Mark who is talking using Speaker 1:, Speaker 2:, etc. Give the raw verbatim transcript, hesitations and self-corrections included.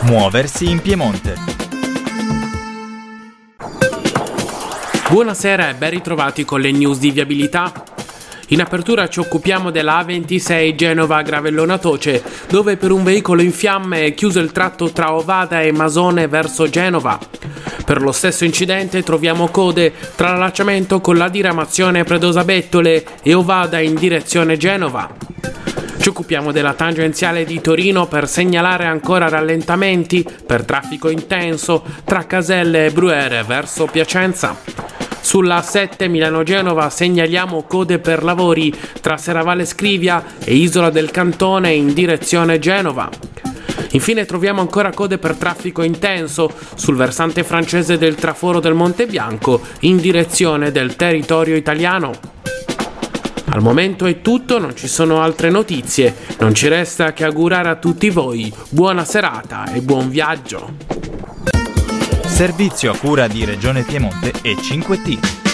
Speaker 1: Muoversi in Piemonte.
Speaker 2: Buonasera e ben ritrovati con le news di viabilità. In apertura ci occupiamo della A ventisei Genova-Gravellona-Toce, dove per un veicolo in fiamme è chiuso il tratto tra Ovada e Masone verso Genova. Per lo stesso incidente troviamo code tra l'allacciamento con la diramazione Predosa Bettole e Ovada in direzione Genova. Ci occupiamo della tangenziale di Torino per segnalare ancora rallentamenti per traffico intenso tra Caselle e Bruyere verso Piacenza. Sulla A sette Milano-Genova segnaliamo code per lavori tra Serravalle Scrivia e Isola del Cantone in direzione Genova. Infine troviamo ancora code per traffico intenso sul versante francese del traforo del Monte Bianco in direzione del territorio italiano. Al momento è tutto, non ci sono altre notizie, non ci resta che augurare a tutti voi buona serata e buon viaggio.
Speaker 1: Servizio a cura di Regione Piemonte e cinque T.